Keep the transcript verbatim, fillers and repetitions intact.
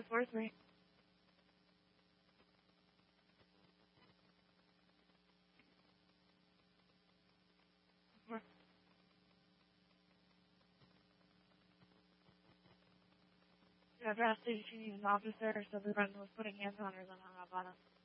two four three. Yeah, draft station needs an officer, so the friend was putting hands on her, then hung up on us.